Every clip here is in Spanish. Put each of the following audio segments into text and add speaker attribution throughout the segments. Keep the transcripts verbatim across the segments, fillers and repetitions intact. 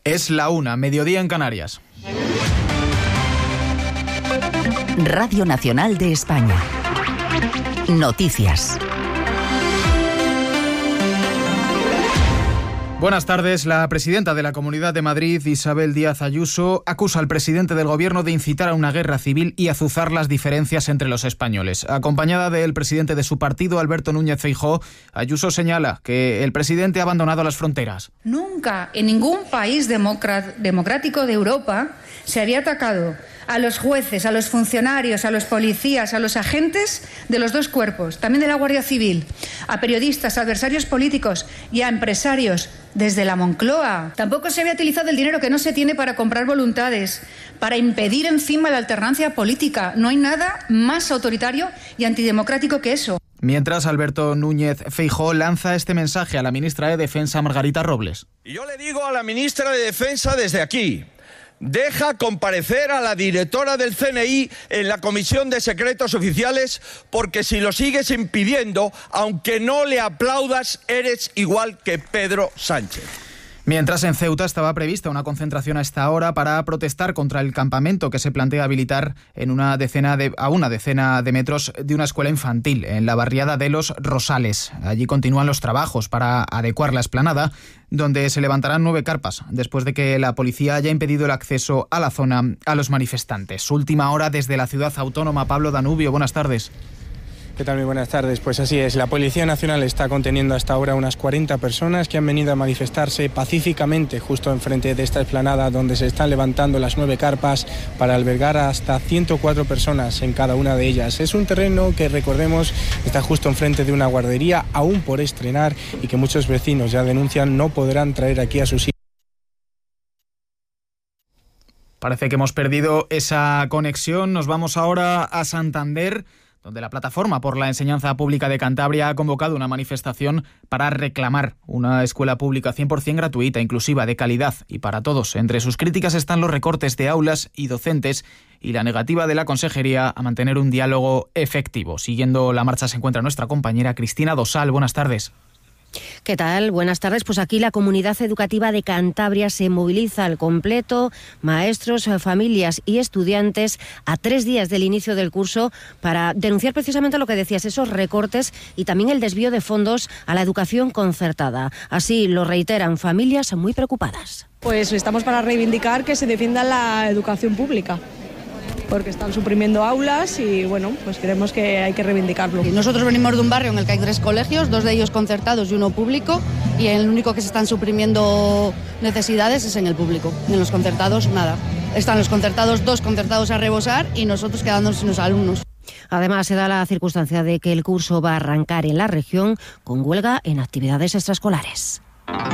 Speaker 1: Es la una, mediodía en Canarias.
Speaker 2: Radio Nacional de España. Noticias.
Speaker 1: Buenas tardes. La presidenta de la Comunidad de Madrid, Isabel Díaz Ayuso, acusa al presidente del Gobierno de incitar a una guerra civil y azuzar las diferencias entre los españoles. Acompañada del presidente de su partido, Alberto Núñez Feijóo, Ayuso señala que el presidente ha abandonado las fronteras.
Speaker 3: Nunca en ningún país democrático de Europa se había atacado a los jueces, a los funcionarios, a los policías, a los agentes de los dos cuerpos, también de la Guardia Civil, a periodistas, a adversarios políticos y a empresarios desde la Moncloa. Tampoco se había utilizado el dinero que no se tiene para comprar voluntades, para impedir encima la alternancia política. No hay nada más autoritario y antidemocrático que eso.
Speaker 1: Mientras, Alberto Núñez Feijóo lanza este mensaje a la ministra de Defensa, Margarita Robles.
Speaker 4: Y yo le digo a la ministra de Defensa desde aquí: deja comparecer a la directora del C N I en la Comisión de Secretos Oficiales, porque si lo sigues impidiendo, aunque no le aplaudas, eres igual que Pedro Sánchez.
Speaker 1: Mientras, en Ceuta estaba prevista una concentración a esta hora para protestar contra el campamento que se plantea habilitar en una decena de, a una decena de metros de una escuela infantil en la barriada de Los Rosales. Allí continúan los trabajos para adecuar la explanada, donde se levantarán nueve carpas, después de que la policía haya impedido el acceso a la zona a los manifestantes. Última hora desde la ciudad autónoma. Pablo Danubio, buenas tardes.
Speaker 5: ¿Qué tal? Muy buenas tardes. Pues así es, la Policía Nacional está conteniendo hasta ahora unas cuarenta personas que han venido a manifestarse pacíficamente justo enfrente de esta explanada donde se están levantando las nueve carpas para albergar a hasta ciento cuatro personas en cada una de ellas. Es un terreno que, recordemos, está justo enfrente de una guardería aún por estrenar y que muchos vecinos ya denuncian no podrán traer aquí a sus hijos.
Speaker 1: Parece que hemos perdido esa conexión. Nos vamos ahora a Santander, donde la Plataforma por la Enseñanza Pública de Cantabria ha convocado una manifestación para reclamar una escuela pública cien por ciento gratuita, inclusiva, de calidad y para todos. Entre sus críticas están los recortes de aulas y docentes y la negativa de la Consejería a mantener un diálogo efectivo. Siguiendo la marcha se encuentra nuestra compañera Cristina Dosal. Buenas tardes.
Speaker 6: ¿Qué tal? Buenas tardes. Pues aquí la Comunidad Educativa de Cantabria se moviliza al completo, maestros, familias y estudiantes, a tres días del inicio del curso, para denunciar precisamente lo que decías, esos recortes y también el desvío de fondos a la educación concertada. Así lo reiteran familias muy preocupadas.
Speaker 7: Pues estamos para reivindicar que se defienda la educación pública, porque están suprimiendo aulas y bueno, pues creemos que hay que reivindicarlo.
Speaker 8: Nosotros venimos de un barrio en el que hay tres colegios, dos de ellos concertados y uno público, y el único que se están suprimiendo necesidades es en el público. En los concertados, nada. Están los concertados, dos concertados a rebosar y nosotros quedándonos sin los alumnos.
Speaker 6: Además, se da la circunstancia de que el curso va a arrancar en la región con huelga en actividades extraescolares.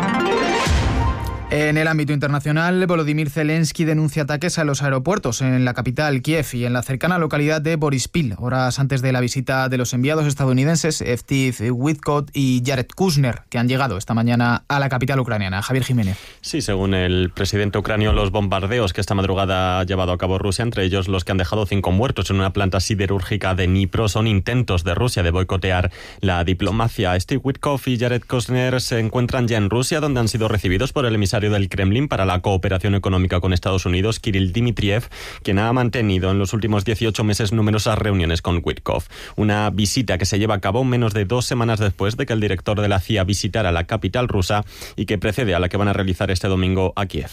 Speaker 1: En el ámbito internacional, Volodymyr Zelensky denuncia ataques a los aeropuertos en la capital, Kiev, y en la cercana localidad de Boryspil, horas antes de la visita de los enviados estadounidenses Steve Witkoff y Jared Kushner, que han llegado esta mañana a la capital ucraniana. Javier Jiménez.
Speaker 9: Sí, según el presidente ucranio, los bombardeos que esta madrugada ha llevado a cabo Rusia, entre ellos los que han dejado cinco muertos en una planta siderúrgica de Dnipro, son intentos de Rusia de boicotear la diplomacia. Steve Witkoff y Jared Kushner se encuentran ya en Rusia, donde han sido recibidos por el emisario del Kremlin para la cooperación económica con Estados Unidos, Kirill Dmitriev, quien ha mantenido en los últimos dieciocho meses numerosas reuniones con Witkoff. Una visita que se lleva a cabo menos de dos semanas después de que el director de la C I A visitara la capital rusa y que precede a la que van a realizar este domingo a Kiev.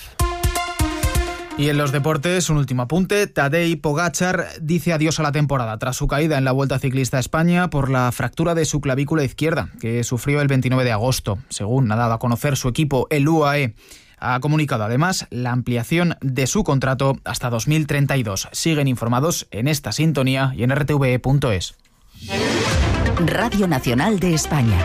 Speaker 1: Y en los deportes, un último apunte. Tadej Pogačar dice adiós a la temporada tras su caída en la Vuelta Ciclista a España por la fractura de su clavícula izquierda, que sufrió el veintinueve de agosto. Según ha dado a conocer su equipo, el U A E, ha comunicado además la ampliación de su contrato hasta dos mil treinta y dos. Siguen informados en esta sintonía y en r t v e punto es.
Speaker 2: Radio Nacional de España.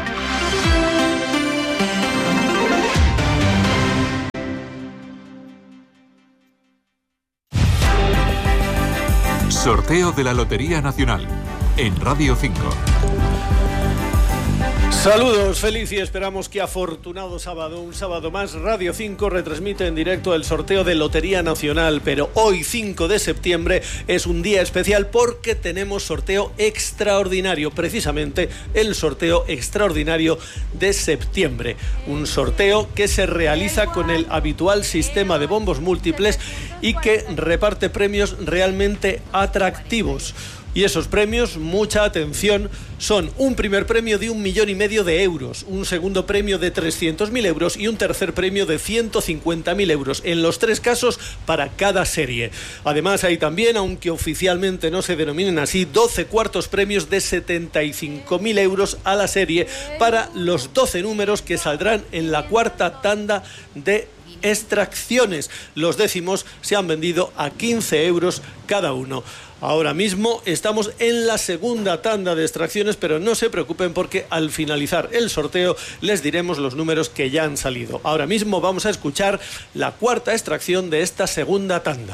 Speaker 10: Sorteo de la Lotería Nacional en Radio cinco. Saludos, feliz y esperamos que afortunado sábado, un sábado más. Radio cinco retransmite en directo el sorteo de Lotería Nacional, pero hoy cinco de septiembre es un día especial porque tenemos sorteo extraordinario, precisamente el sorteo extraordinario de septiembre. Un sorteo que se realiza con el habitual sistema de bombos múltiples y que reparte premios realmente atractivos. Y esos premios, mucha atención, son un primer premio de un millón y medio de euros, un segundo premio de trescientos mil euros y un tercer premio de ciento cincuenta mil euros, en los tres casos para cada serie. Además hay también, aunque oficialmente no se denominen así, doce cuartos premios de setenta y cinco mil euros a la serie para los doce números que saldrán en la cuarta tanda de extracciones. Los décimos se han vendido a quince euros cada uno. Ahora mismo estamos en la segunda tanda de extracciones, pero no se preocupen porque al finalizar el sorteo les diremos los números que ya han salido. Ahora mismo vamos a escuchar la cuarta extracción de esta segunda tanda.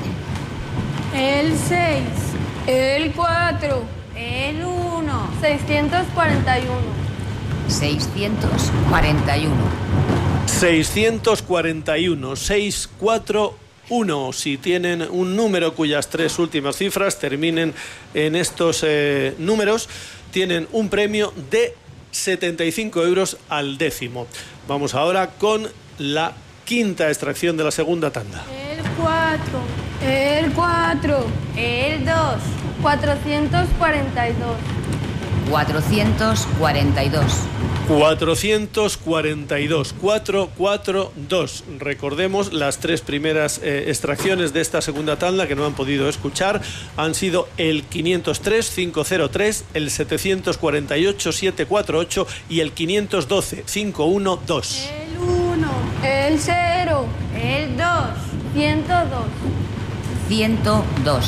Speaker 11: El seis, el cuatro, el uno, seiscientos cuarenta y uno.
Speaker 2: seiscientos cuarenta y uno.
Speaker 10: seiscientos cuarenta y uno, seiscientos cuarenta y uno. Uno, si tienen un número cuyas tres últimas cifras terminen en estos eh, números, tienen un premio de setenta y cinco euros al décimo. Vamos ahora con la quinta extracción de la segunda tanda.
Speaker 11: El cuatro, el cuatro, el dos, cuatrocientos cuarenta y dos.
Speaker 2: cuatrocientos cuarenta y dos.
Speaker 10: cuatrocientos cuarenta y dos, cuatrocientos cuarenta y dos. Recordemos, las tres primeras eh, extracciones de esta segunda tanda que no han podido escuchar han sido el quinientos tres, quinientos tres, el setecientos cuarenta y ocho, setecientos cuarenta y ocho y el quinientos doce, quinientos doce.
Speaker 11: El uno, el cero, el dos, ciento dos.
Speaker 2: ciento dos.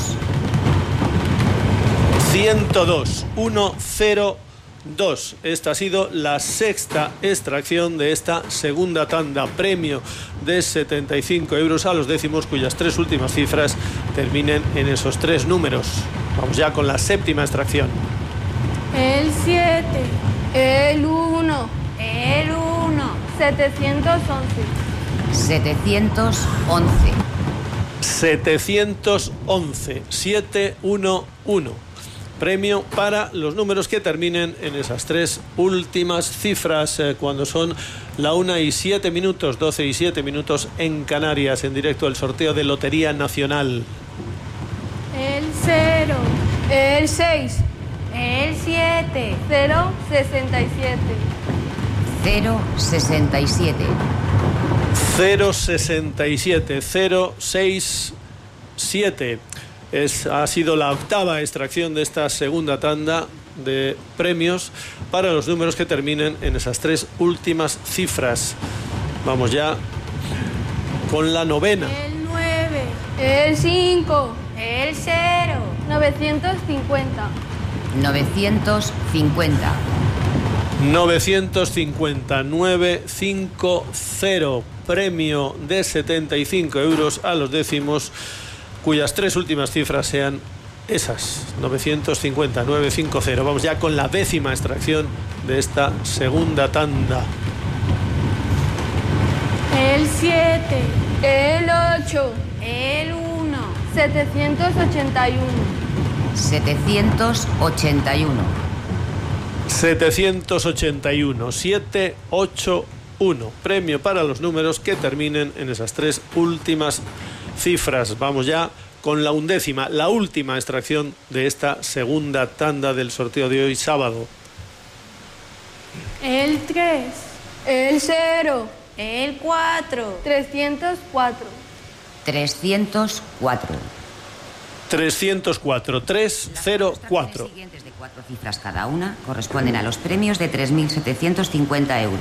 Speaker 10: ciento dos, ciento dos. Esta ha sido la sexta extracción de esta segunda tanda. Premio de setenta y cinco euros a los décimos cuyas tres últimas cifras terminen en esos tres números. Vamos ya con la séptima extracción.
Speaker 11: El siete, el uno, el uno, setecientos once.
Speaker 2: setecientos once.
Speaker 10: setecientos once, setecientos once. Premio para los números que terminen en esas tres últimas cifras, eh, cuando son la una y siete minutos, doce y siete minutos en Canarias, en directo el sorteo de Lotería Nacional.
Speaker 11: El cero, el seis, el siete, cero, sesenta y siete.
Speaker 2: cero sesenta y siete.
Speaker 10: cero sesenta y siete, cero seis siete. Es, ha sido la octava extracción de esta segunda tanda de premios para los números que terminen en esas tres últimas cifras. Vamos ya con la novena.
Speaker 11: El nueve, el cinco, el cero, novecientos cincuenta.
Speaker 2: novecientos cincuenta.
Speaker 10: novecientos cincuenta, novecientos cincuenta. Premio de setenta y cinco euros a los décimos cuyas tres últimas cifras sean esas, novecientos cincuenta, novecientos cincuenta. Vamos ya con la décima extracción de esta segunda tanda.
Speaker 11: El siete, el ocho, el uno, setecientos ochenta y uno.
Speaker 2: setecientos ochenta y uno.
Speaker 10: setecientos ochenta y uno, setecientos ochenta y uno. Premio para los números que terminen en esas tres últimas cifras. Vamos ya con la undécima, la última extracción de esta segunda tanda del sorteo de hoy sábado.
Speaker 11: El tres, el cero, el cuatro, trescientos cuatro.
Speaker 2: trescientos cuatro.
Speaker 10: trescientos cuatro, trescientos cuatro.
Speaker 2: Las siguientes de cuatro cifras cada una corresponden a los premios de tres mil setecientos cincuenta euros.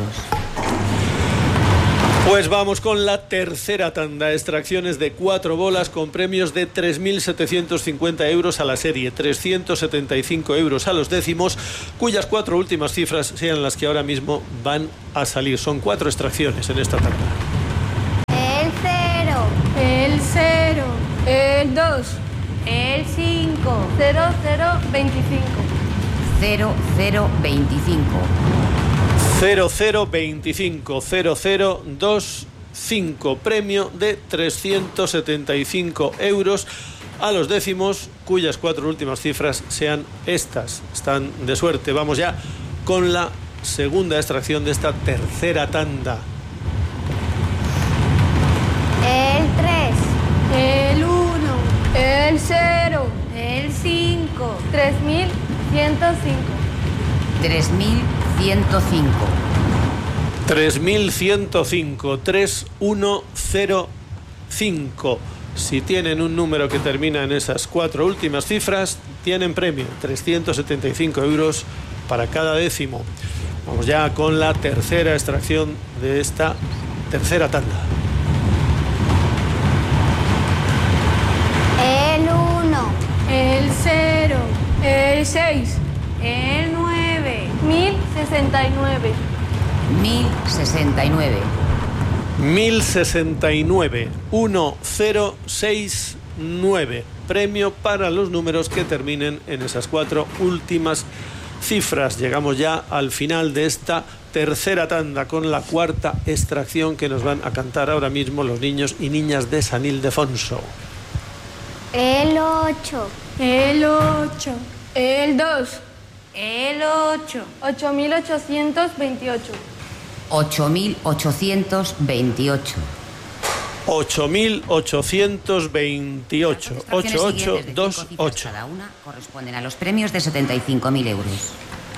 Speaker 10: Pues vamos con la tercera tanda, extracciones de cuatro bolas con premios de tres mil setecientos cincuenta euros a la serie, trescientos setenta y cinco euros a los décimos, cuyas cuatro últimas cifras sean las que ahora mismo van a salir. Son cuatro extracciones en esta tanda.
Speaker 11: El cero, el cero, el dos, el cinco, cero cero veinticinco.
Speaker 2: cero cero veinticinco.
Speaker 10: cero cero veinticinco cero cero dos cinco, premio de trescientos setenta y cinco euros a los décimos, cuyas cuatro últimas cifras sean estas. Están de suerte. Vamos ya con la segunda extracción de esta tercera tanda.
Speaker 11: El tres, el uno, el cero, el cinco, tres mil ciento cinco.
Speaker 2: tres mil ciento cinco.
Speaker 10: tres mil ciento cinco, tres mil cinco. Si tienen un número que termina en esas cuatro últimas cifras, tienen premio, trescientos setenta y cinco euros para cada décimo. Vamos ya con la tercera extracción de esta tercera tanda.
Speaker 11: El uno, el cero, el seis, el nueve, mil sesenta y nueve.
Speaker 2: mil sesenta y nueve.
Speaker 10: mil sesenta y nueve, mil sesenta y nueve. Premio para los números que terminen en esas cuatro últimas cifras. Llegamos ya al final de esta tercera tanda con la cuarta extracción que nos van a cantar ahora mismo los niños y niñas de San Ildefonso.
Speaker 11: El ocho, el ocho, el dos, el ocho, ocho mil ochocientos veintiocho.
Speaker 2: ocho mil ochocientos veintiocho.
Speaker 10: ocho mil ochocientos veintiocho. ocho ocho dos ocho.
Speaker 2: Cada una corresponden a los premios de setenta y cinco mil euros.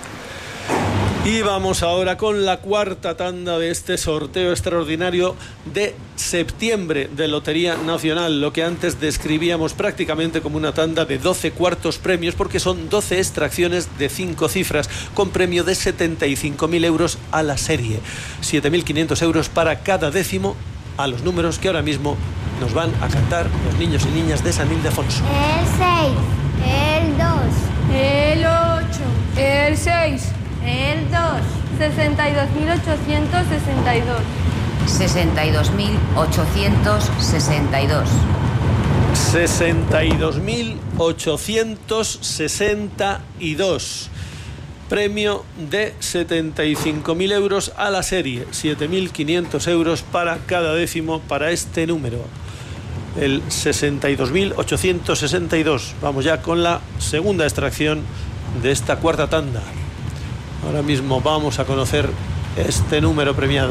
Speaker 10: Y vamos ahora con la cuarta tanda de este sorteo extraordinario de septiembre de Lotería Nacional, lo que antes describíamos prácticamente como una tanda de doce cuartos premios, porque son doce extracciones de cinco cifras con premio de setenta y cinco mil euros a la serie, siete mil quinientos euros para cada décimo a los números que ahora mismo nos van a cantar los niños y niñas de San Ildefonso.
Speaker 11: El seis, el dos, el ocho, el seis, el dos, sesenta y dos mil ochocientos sesenta y dos.
Speaker 2: sesenta y dos mil ochocientos sesenta y dos.
Speaker 10: sesenta y dos mil ochocientos sesenta y dos. Premio de setenta y cinco mil euros a la serie, siete mil quinientos euros para cada décimo para este número, el sesenta y dos mil ochocientos sesenta y dos. Vamos ya con la segunda extracción de esta cuarta tanda. Ahora mismo vamos a conocer este número premiado.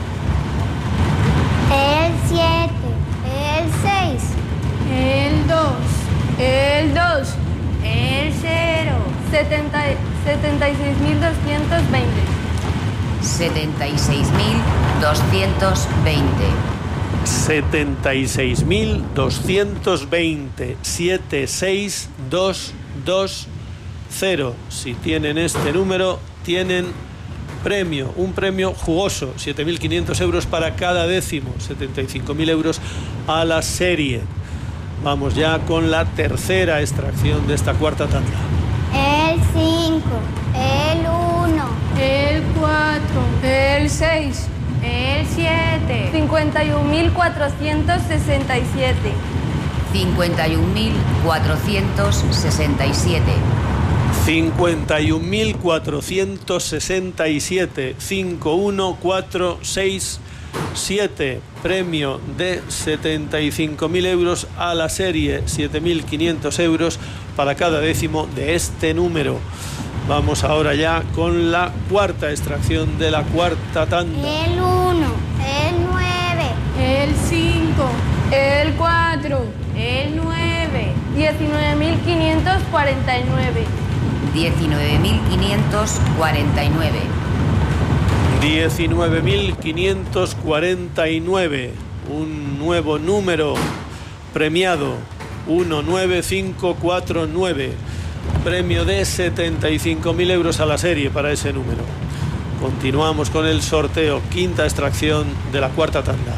Speaker 11: El siete, el seis, el dos, el dos, el cero, setenta, setenta y seis mil doscientos veinte.
Speaker 2: setenta y seis mil doscientos veinte.
Speaker 10: setenta y seis mil doscientos veinte. siete seis dos dos cero. Si tienen este número, tienen premio, un premio jugoso, siete mil quinientos euros para cada décimo, setenta y cinco mil euros a la serie. Vamos ya con la tercera extracción de esta cuarta tanda.
Speaker 11: El cinco, el uno, el cuatro, el seis, el siete, cincuenta y un mil cuatrocientos sesenta y siete.
Speaker 2: cincuenta y un mil cuatrocientos sesenta y siete.
Speaker 10: cincuenta y un mil cuatrocientos sesenta y siete. cinco uno cuatro seis siete. Premio de setenta y cinco mil euros a la serie, siete mil quinientos euros para cada décimo de este número. Vamos ahora ya con la cuarta extracción de la cuarta tanda.
Speaker 11: El uno, el nueve, el cinco, el cuatro, el nueve, diecinueve mil quinientos cuarenta y nueve.
Speaker 2: diecinueve mil quinientos cuarenta y nueve.
Speaker 10: diecinueve mil quinientos cuarenta y nueve. Un nuevo número premiado, uno nueve cinco cuatro nueve. Premio de setenta y cinco mil euros a la serie para ese número. Continuamos con el sorteo, quinta extracción de la cuarta tanda.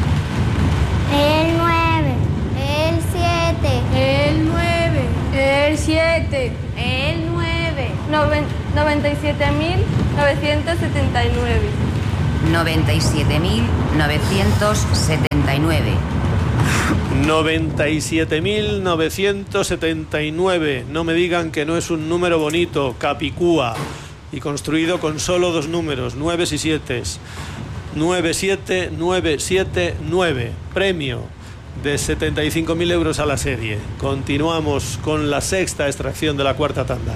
Speaker 11: El nueve, el siete, el nueve, el siete, el nueve, noventa y siete mil novecientos setenta y nueve.
Speaker 2: noventa y siete mil novecientos setenta y nueve.
Speaker 10: noventa y siete mil novecientos setenta y nueve. No me digan que no es un número bonito, Capicúa. y construido con solo dos números, nueve y siete. nueve siete nueve siete nueve. Premio de setenta y cinco mil euros a la serie. Continuamos con la sexta extracción de la cuarta tanda.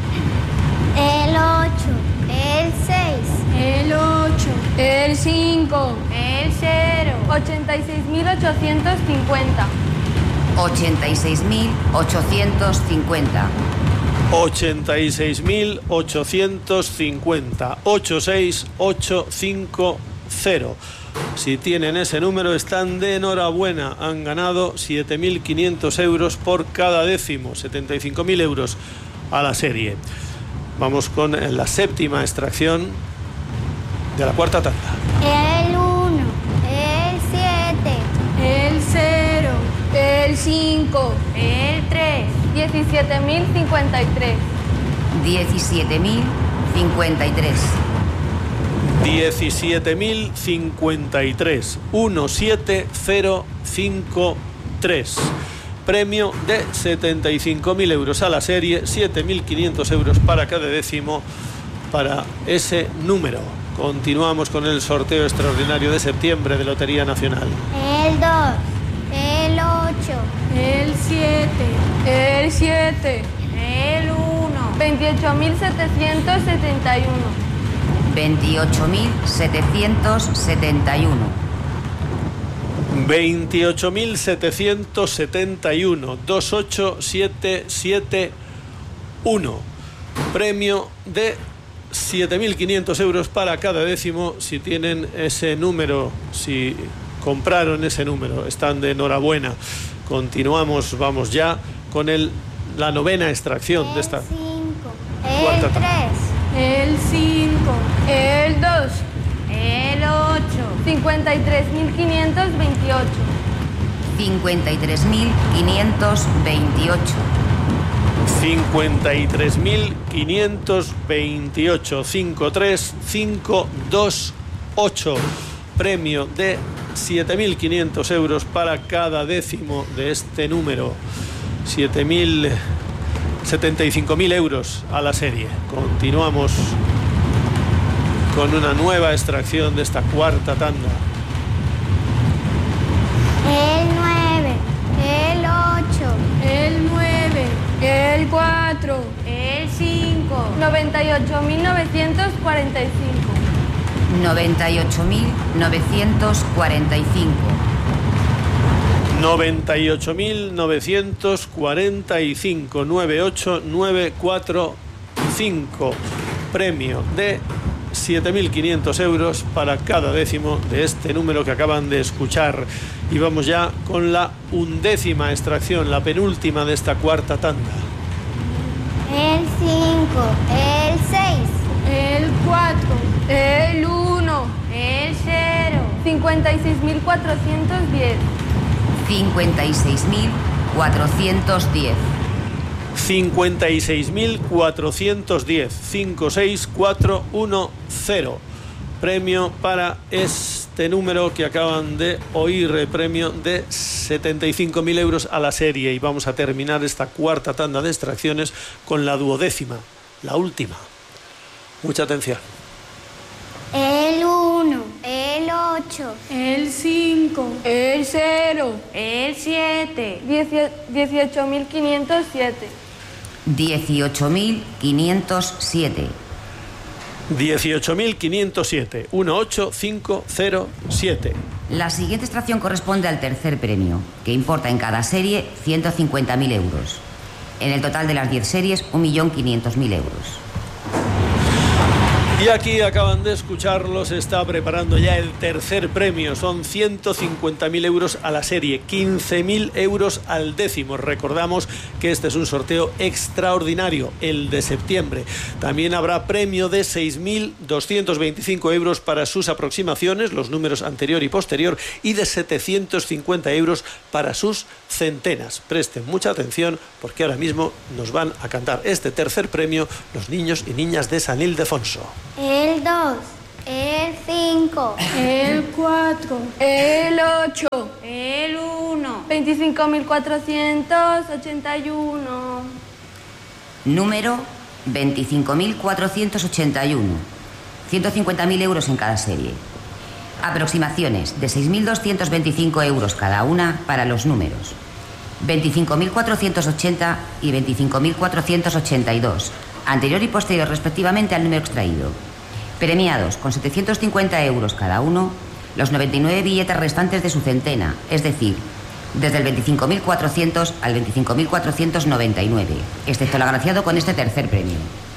Speaker 11: El ocho, el seis,
Speaker 12: el ocho,
Speaker 11: el cinco,
Speaker 12: el cero,
Speaker 11: ochenta y seis mil ochocientos cincuenta.
Speaker 2: ochenta y seis mil ochocientos cincuenta.
Speaker 10: ochenta y seis mil ochocientos cincuenta. ocho seis ocho cinco cero. Si tienen ese número están de enhorabuena, han ganado siete mil quinientos euros por cada décimo, setenta y cinco mil euros a la serie. Vamos con la séptima extracción de la cuarta tanda.
Speaker 11: El uno, el siete,
Speaker 12: el cero,
Speaker 11: el cinco,
Speaker 12: el tres,
Speaker 11: diecisiete mil cincuenta y tres.
Speaker 2: diecisiete mil cincuenta y tres.
Speaker 10: diecisiete mil cincuenta y tres. uno siete cero cinco tres. Premio de setenta y cinco mil euros a la serie, siete mil quinientos euros para cada décimo para ese número. Continuamos con el sorteo extraordinario de septiembre de Lotería Nacional.
Speaker 11: El dos, el ocho,
Speaker 12: el siete,
Speaker 11: el siete,
Speaker 12: el uno,
Speaker 11: veintiocho mil setecientos setenta y uno.
Speaker 2: veintiocho mil setecientos setenta y uno.
Speaker 10: veintiocho mil setecientos setenta y uno. dos ocho siete siete uno. Premio de siete mil quinientos euros para cada décimo si tienen ese número, si compraron ese número, están de enhorabuena. Continuamos, vamos ya con el, la novena extracción de esta
Speaker 11: cinco,
Speaker 10: cuarta
Speaker 11: el
Speaker 10: tanda.
Speaker 11: tres,
Speaker 12: el cinco,
Speaker 11: el dos,
Speaker 12: el ocho,
Speaker 11: cincuenta y tres mil quinientos veintiocho.
Speaker 2: cincuenta y tres mil quinientos veintiocho.
Speaker 10: cincuenta y tres mil quinientos veintiocho. cinco tres cinco dos ocho. Premio de siete mil quinientos euros para cada décimo de este número. siete mil setenta y cinco mil euros a la serie. Continuamos con una nueva extracción de esta cuarta tanda.
Speaker 11: El nueve, el ocho,
Speaker 12: el nueve,
Speaker 11: el cuatro,
Speaker 12: el cinco,
Speaker 11: noventa y ocho mil novecientos cuarenta y cinco.
Speaker 2: noventa y ocho mil novecientos cuarenta y cinco.
Speaker 10: noventa y ocho mil novecientos cuarenta y cinco. nueve ocho nueve cuatro cinco. Premio de siete mil quinientos euros para cada décimo de este número que acaban de escuchar. Y vamos ya con la undécima extracción, la penúltima de esta cuarta tanda.
Speaker 11: El cinco, el seis,
Speaker 12: el cuatro,
Speaker 11: el uno,
Speaker 12: el cero,
Speaker 11: cincuenta y seis mil cuatrocientos diez.
Speaker 2: cincuenta y seis mil cuatrocientos diez.
Speaker 10: cincuenta y seis mil cuatrocientos diez. cinco seis cuatro uno cero. Premio para este número que acaban de oír, premio de setenta y cinco mil euros a la serie. Y vamos a terminar esta cuarta tanda de extracciones con la duodécima, la última. Mucha atención.
Speaker 11: El uno, el ocho,
Speaker 12: el cinco,
Speaker 11: el cero,
Speaker 12: el siete,
Speaker 11: dieciocho mil quinientos siete.
Speaker 2: dieciocho mil quinientos siete.
Speaker 10: dieciocho mil quinientos siete. uno ocho cinco cero siete.
Speaker 2: La siguiente extracción corresponde al tercer premio, que importa en cada serie ciento cincuenta mil euros. En el total de las diez series, un millón quinientos mil euros.
Speaker 10: Y aquí acaban de escucharlo, se está preparando ya el tercer premio. Son ciento cincuenta mil euros a la serie, quince mil euros al décimo. Recordamos que este es un sorteo extraordinario, el de septiembre. También habrá premio de seis mil doscientos veinticinco euros para sus aproximaciones, los números anterior y posterior, y de setecientos cincuenta euros para sus centenas. Presten mucha atención porque ahora mismo nos van a cantar este tercer premio los niños y niñas de San Ildefonso.
Speaker 11: El dos, el cinco,
Speaker 12: el cuatro,
Speaker 11: el ocho,
Speaker 12: el uno,
Speaker 11: veinticinco mil cuatrocientos ochenta y uno.
Speaker 2: Número veinticinco mil cuatrocientos ochenta y uno, ciento cincuenta mil euros en cada serie. Aproximaciones de seis mil doscientos veinticinco euros cada una para los números. veinticinco mil cuatrocientos ochenta y veinticinco mil cuatrocientos ochenta y dos, anterior y posterior respectivamente al número extraído. Premiados con setecientos cincuenta euros cada uno, los noventa y nueve billetes restantes de su centena, es decir, desde el veinticinco mil cuatrocientos al veinticinco mil cuatrocientos noventa y nueve, excepto el agraciado con este tercer premio.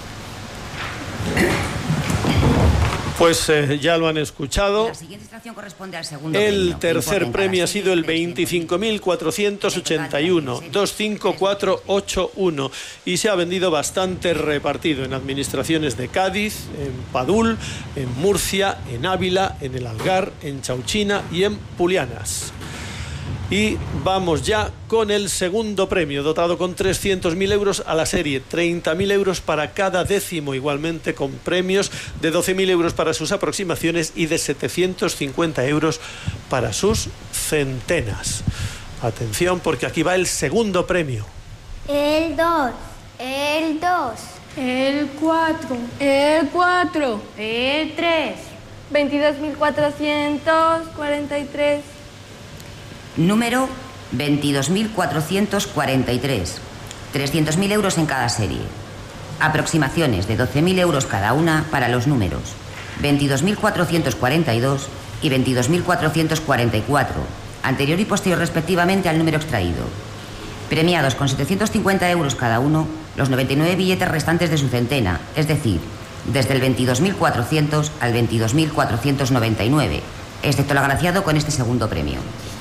Speaker 10: Pues eh, ya lo han escuchado.
Speaker 2: La siguiente extracción corresponde al segundo
Speaker 10: El
Speaker 2: premio.
Speaker 10: tercer premio ha sido el veinticinco mil cuatrocientos ochenta y uno, dos cinco cuatro ocho uno, y se ha vendido bastante repartido en administraciones de Cádiz, en Padul, en Murcia, en Ávila, en el Algar, en Chauchina y en Pulianas. Y vamos ya con el segundo premio, dotado con trescientos mil euros a la serie, treinta mil euros para cada décimo, igualmente con premios de doce mil euros para sus aproximaciones y de setecientos cincuenta euros para sus centenas. Atención, porque aquí va el segundo premio.
Speaker 11: El dos, el dos,
Speaker 12: El cuatro. El cuatro. El tres. veintidós mil cuatrocientos cuarenta y tres.
Speaker 2: Número veintidós mil cuatrocientos cuarenta y tres, trescientos mil euros en cada serie. Aproximaciones de doce mil euros cada una para los números veintidós mil cuatrocientos cuarenta y dos y veintidós mil cuatrocientos cuarenta y cuatro, anterior y posterior respectivamente al número extraído. Premiados con setecientos cincuenta euros cada uno, los noventa y nueve billetes restantes de su centena, es decir, desde el veintidós mil cuatrocientos al veintidós mil cuatrocientos noventa y nueve, excepto el agraciado con este segundo premio.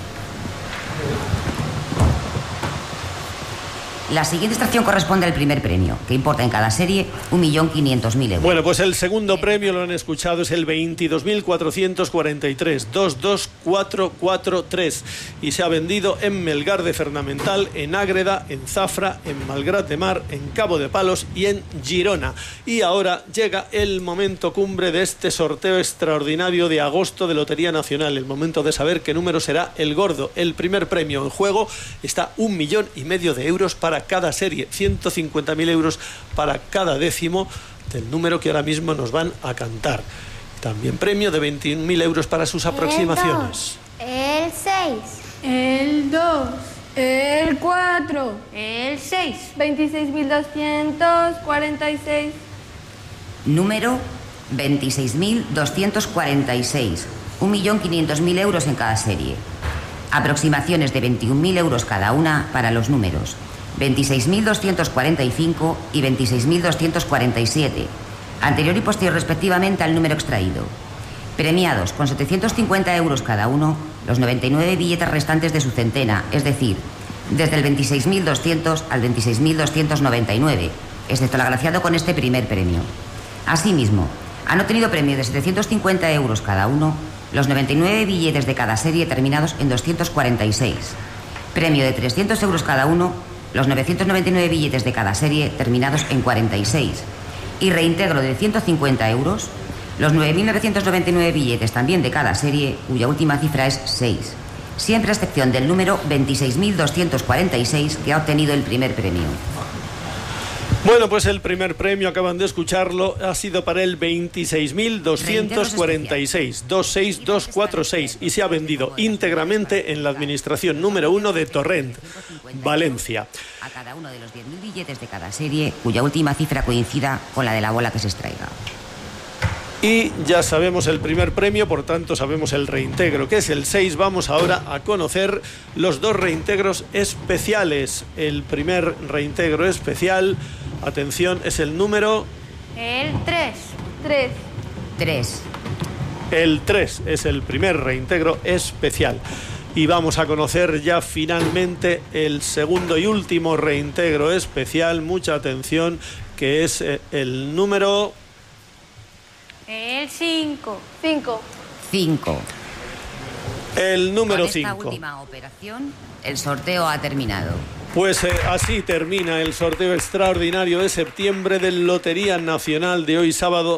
Speaker 2: La siguiente extracción corresponde al primer premio, que importa en cada serie un millón quinientos mil euros.
Speaker 10: Bueno, pues el segundo premio, lo han escuchado, es el veintidós mil cuatrocientos cuarenta y tres, dos dos cuatro cuatro tres, y se ha vendido en Melgar de Fernamental, en Ágreda, en Zafra, en Malgrat de Mar, en Cabo de Palos y en Girona. Y ahora llega el momento cumbre de este sorteo extraordinario de agosto de Lotería Nacional, el momento de saber qué número será el gordo. El primer premio en juego está un millón y medio de euros para cada serie, ciento cincuenta mil euros para cada décimo del número que ahora mismo nos van a cantar. También premio de veintiún mil euros para sus aproximaciones.
Speaker 11: El seis,
Speaker 12: El dos. El cuatro.
Speaker 11: el seis,
Speaker 12: veintiséis mil doscientos cuarenta y seis.
Speaker 2: Número veintiséis mil doscientos cuarenta y seis, un millón quinientos mil euros en cada serie. Aproximaciones de veintiún mil euros cada una para los números veintiséis mil doscientos cuarenta y cinco y veintiséis mil doscientos cuarenta y siete, anterior y posterior respectivamente al número extraído. Premiados con setecientos cincuenta euros cada uno, los noventa y nueve billetes restantes de su centena, es decir, desde el veintiséis mil doscientos al veintiséis mil doscientos noventa y nueve, excepto el agraciado con este primer premio. Asimismo, han obtenido premio de setecientos cincuenta euros cada uno, los noventa y nueve billetes de cada serie terminados en doscientos cuarenta y seis. Premio de trescientos euros cada uno, los novecientos noventa y nueve billetes de cada serie terminados en cuarenta y seis. Y reintegro de ciento cincuenta euros, los nueve mil novecientos noventa y nueve billetes también de cada serie, cuya última cifra es seis. Siempre a excepción del número veintiséis mil doscientos cuarenta y seis, que ha obtenido el primer premio.
Speaker 10: Bueno, pues el primer premio, acaban de escucharlo, ha sido para el veintiséis mil doscientos cuarenta y seis, dos seis dos cuatro seis, y se ha vendido íntegramente en la administración número uno de Torrent, Valencia.
Speaker 2: A cada uno de los diez mil billetes de cada serie, cuya última cifra coincida con la de la bola que se extraiga.
Speaker 10: Y ya sabemos el primer premio, por tanto sabemos el reintegro, que es el seis. Vamos ahora a conocer los dos reintegros especiales. El primer reintegro especial, atención, es el número...
Speaker 11: el tres,
Speaker 12: Tres.
Speaker 2: tres.
Speaker 10: El tres es el primer reintegro especial. Y vamos a conocer ya finalmente el segundo y último reintegro especial, mucha atención, que es el número...
Speaker 11: el cinco,
Speaker 12: Cinco.
Speaker 2: cinco.
Speaker 10: El número
Speaker 2: Con esta
Speaker 10: cinco.
Speaker 2: última operación, el sorteo ha terminado.
Speaker 10: Pues eh, así termina el sorteo extraordinario de septiembre de Lotería Nacional de hoy sábado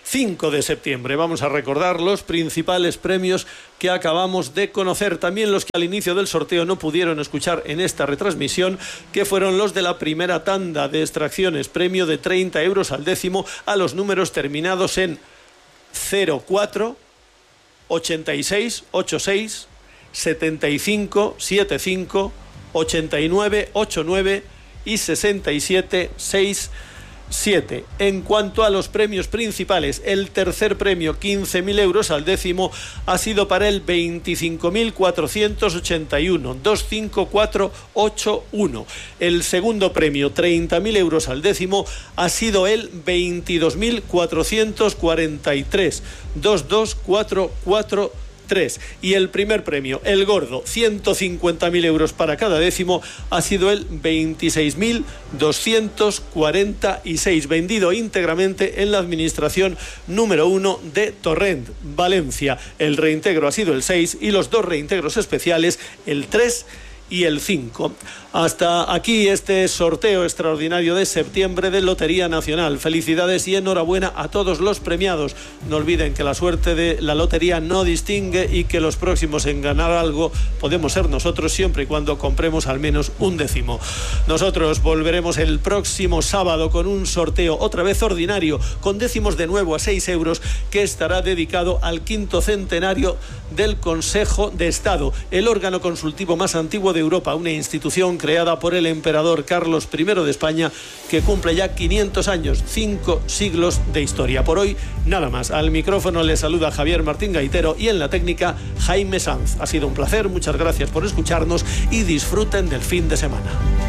Speaker 10: cinco de septiembre. Vamos a recordar los principales premios que acabamos de conocer, también los que al inicio del sorteo no pudieron escuchar en esta retransmisión, que fueron los de la primera tanda de extracciones, premio de treinta euros al décimo a los números terminados en cero cuatro, ochenta y seis, ochenta y seis, setenta y cinco, setenta y cinco, ochenta y nueve, ochenta y nueve y sesenta y siete, sesenta y siete. En cuanto a los premios principales, el tercer premio, quince mil euros al décimo, ha sido para el veinticinco mil cuatrocientos ochenta y uno, dos cinco cuatro ocho uno. El segundo premio, treinta mil euros al décimo, ha sido el veintidós mil cuatrocientos cuarenta y tres, dos dos cuatro cuatro tres. Y el primer premio, el gordo, ciento cincuenta mil euros para cada décimo, ha sido el veintiséis mil doscientos cuarenta y seis, vendido íntegramente en la administración número uno de Torrent, Valencia. El reintegro ha sido el seis y los dos reintegros especiales, el tres y el cinco. Hasta aquí este sorteo extraordinario de septiembre de Lotería Nacional. Felicidades y enhorabuena a todos los premiados. No olviden que la suerte de la lotería no distingue y que los próximos en ganar algo podemos ser nosotros, siempre y cuando compremos al menos un décimo. Nosotros volveremos el próximo sábado con un sorteo otra vez ordinario, con décimos de nuevo a seis euros, que estará dedicado al quinto centenario del Consejo de Estado, el órgano consultivo más antiguo de Europa, una institución creada por el emperador Carlos primero de España, que cumple ya quinientos años, cinco siglos de historia. Por hoy, nada más. Al micrófono le saluda Javier Martín Gaitero y en la técnica Jaime Sanz. Ha sido un placer, muchas gracias por escucharnos y disfruten del fin de semana.